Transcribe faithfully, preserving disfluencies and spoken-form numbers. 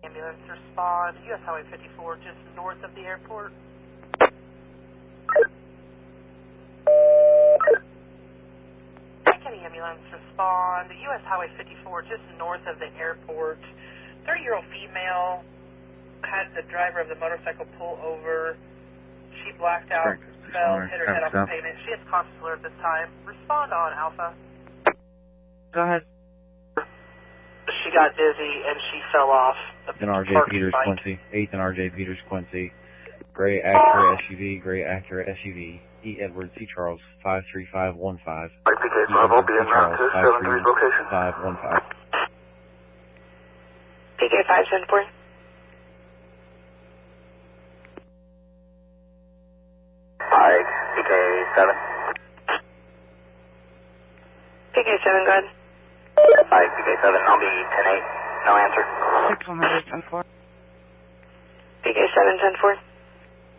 ambulance respond, U S Highway fifty-four, just north of the airport. County ambulance respond, U S Highway fifty-four, just north of the airport. thirty-year-old female had the driver of the motorcycle pull over. She blacked out, fell, hit her head off the pavement. She is conscious alert at this time. Respond on Alpha. Go ahead. She got dizzy and she fell off. eighth and R J Peters Quincy. eighth and R J Peters Quincy. Gray Acura S U V. Gray Acura S U V. E. Edward C. Charles five three five one five. I P K Bravo, be in route to seven three location. five one five. P K five seven four. Hi, P K seven. P K seven, go ahead. Hi, P K seven, I'll be ten eight. No answer. six one hundred ten four. P K seven ten four.